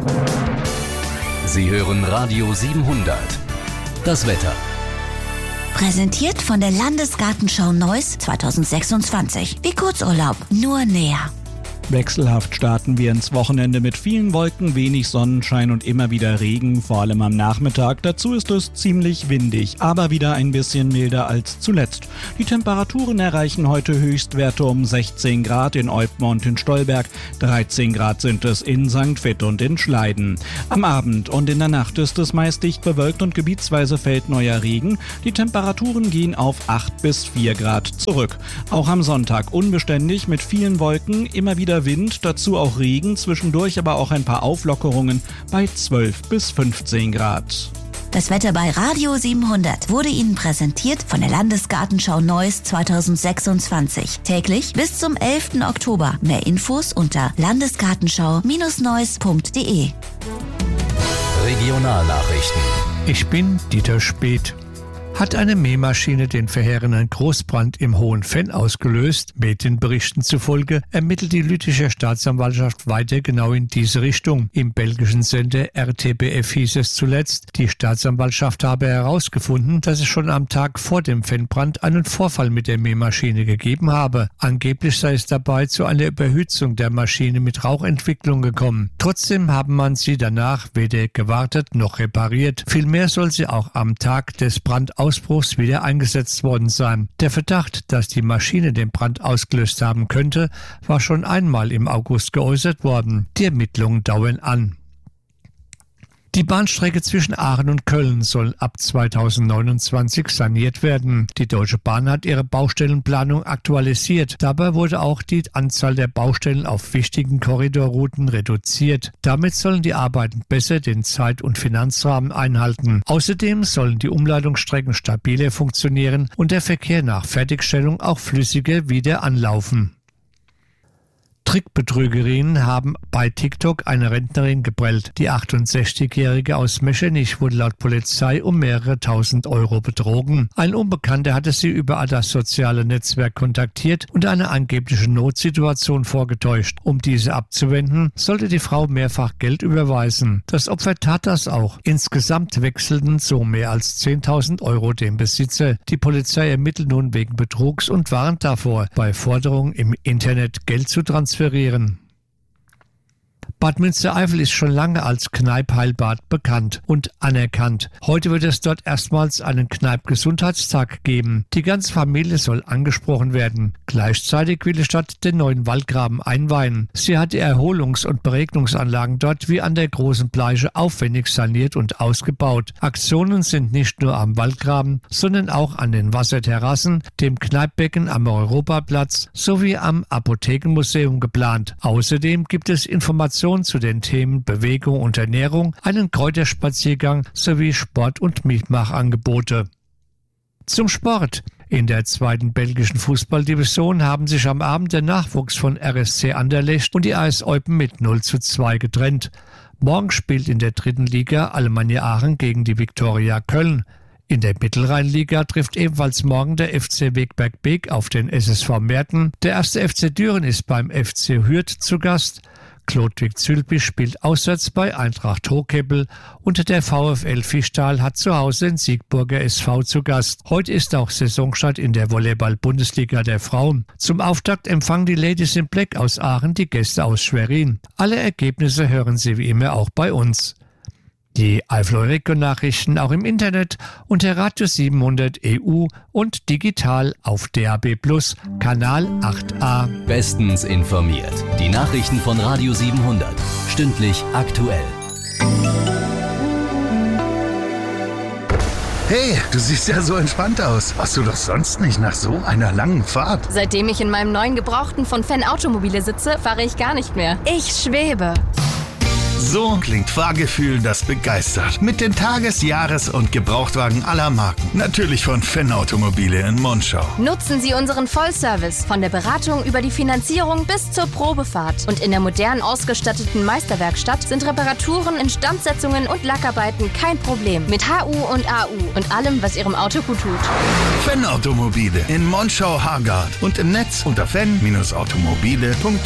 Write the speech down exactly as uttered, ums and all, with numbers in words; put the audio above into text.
Sie hören Radio siebenhundert. Das Wetter. Präsentiert von der Landesgartenschau Neuss zweitausendsechsundzwanzig. Wie Kurzurlaub, nur näher. Wechselhaft starten wir ins Wochenende mit vielen Wolken, wenig Sonnenschein und immer wieder Regen, vor allem am Nachmittag. Dazu ist es ziemlich windig, aber wieder ein bisschen milder als zuletzt. Die Temperaturen erreichen heute Höchstwerte um sechzehn Grad in Eupen und in Stolberg, dreizehn Grad sind es in Sankt Vith und in Schleiden. Am Abend und in der Nacht ist es meist dicht bewölkt und gebietsweise fällt neuer Regen. Die Temperaturen gehen auf acht bis vier Grad zurück. Auch am Sonntag unbeständig mit vielen Wolken, immer wieder Wind, dazu auch Regen, zwischendurch aber auch ein paar Auflockerungen bei zwölf bis fünfzehn Grad. Das Wetter bei Radio siebenhundert wurde Ihnen präsentiert von der Landesgartenschau Neuss zweitausendsechsundzwanzig. Täglich bis zum elften Oktober. Mehr Infos unter landesgartenschau Neuss punkt de. Regionalnachrichten. Ich bin Dieter Speth. Hat eine Mähmaschine den verheerenden Großbrand im Hohen Venn ausgelöst? Medienberichten zufolge ermittelt die Lütticher Staatsanwaltschaft weiter genau in diese Richtung. Im belgischen Sender R T B F hieß es zuletzt, die Staatsanwaltschaft habe herausgefunden, dass es schon am Tag vor dem Vennbrand einen Vorfall mit der Mähmaschine gegeben habe. Angeblich sei es dabei zu einer Überhitzung der Maschine mit Rauchentwicklung gekommen. Trotzdem haben man sie danach weder gewartet noch repariert. Vielmehr soll sie auch am Tag des Brandausbruchs Ausbruchs wieder eingesetzt worden sein. Der Verdacht, dass die Maschine den Brand ausgelöst haben könnte, war schon einmal im August geäußert worden. Die Ermittlungen dauern an. Die Bahnstrecke zwischen Aachen und Köln soll ab zweitausendneunundzwanzig saniert werden. Die Deutsche Bahn hat ihre Baustellenplanung aktualisiert. Dabei wurde auch die Anzahl der Baustellen auf wichtigen Korridorrouten reduziert. Damit sollen die Arbeiten besser den Zeit- und Finanzrahmen einhalten. Außerdem sollen die Umleitungsstrecken stabiler funktionieren und der Verkehr nach Fertigstellung auch flüssiger wieder anlaufen. Trickbetrügerinnen haben bei TikTok eine Rentnerin geprellt. Die achtundsechzigjährige aus Meschenich wurde laut Polizei um mehrere tausend Euro betrogen. Ein Unbekannter hatte sie über das soziale Netzwerk kontaktiert und eine angebliche Notsituation vorgetäuscht. Um diese abzuwenden, sollte die Frau mehrfach Geld überweisen. Das Opfer tat das auch. Insgesamt wechselten so mehr als zehntausend Euro dem Besitzer. Die Polizei ermittelt nun wegen Betrugs und warnt davor, bei Forderungen im Internet Geld zu transferieren. Bad Münstereifel ist schon lange als Kneipp-Heilbad bekannt und anerkannt. Heute wird es dort erstmals einen Kneipp-Gesundheitstag geben. Die ganze Familie soll angesprochen werden. Gleichzeitig will die Stadt den neuen Waldgraben einweihen. Sie hat die Erholungs- und Beregnungsanlagen dort wie an der Großen Bleiche aufwendig saniert und ausgebaut. Aktionen sind nicht nur am Waldgraben, sondern auch an den Wasserterrassen, dem Kneippbecken am Europaplatz sowie am Apothekenmuseum geplant. Außerdem gibt es Informationen zu den Themen Bewegung und Ernährung, einen Kräuterspaziergang sowie Sport- und Mitmachangebote. Zum Sport. In der zweiten belgischen Fußballdivision haben sich am Abend der Nachwuchs von R S C Anderlecht und die A S Eupen mit null zu zwei getrennt. Morgen spielt in der dritten Liga Alemannia Aachen gegen die Viktoria Köln. In der Mittelrheinliga trifft ebenfalls morgen der F C Wegberg Beek auf den S S V Meerten. Der erste F C Düren ist beim F C Hürth zu Gast. Klodwig-Zülpich spielt auswärts bei Eintracht Hochkeppel und der VfL Fischtal hat zu Hause den Siegburger S V zu Gast. Heute ist auch Saisonstart in der Volleyball-Bundesliga der Frauen. Zum Auftakt empfangen die Ladies in Black aus Aachen die Gäste aus Schwerin. Alle Ergebnisse hören Sie wie immer auch bei uns. Die Eifel-Region-Nachrichten auch im Internet unter Radio siebenhundert E U und digital auf D A B Plus, Kanal acht a. Bestens informiert. Die Nachrichten von Radio siebenhundert. Stündlich aktuell. Hey, du siehst ja so entspannt aus. Warst du doch sonst nicht nach so einer langen Fahrt? Seitdem ich in meinem neuen Gebrauchten von Fenn Automobile sitze, fahre ich gar nicht mehr. Ich schwebe. So klingt Fahrgefühl, das begeistert. Mit den Tages-, Jahres- und Gebrauchtwagen aller Marken. Natürlich von Fenn Automobile in Monschau. Nutzen Sie unseren Vollservice von der Beratung über die Finanzierung bis zur Probefahrt. Und in der modern ausgestatteten Meisterwerkstatt sind Reparaturen, Instandsetzungen und Lackarbeiten kein Problem. Mit H U und A U und allem, was Ihrem Auto gut tut. Fenn Automobile in Monschau-Hargard und im Netz unter fenn Bindestrich automobile punkt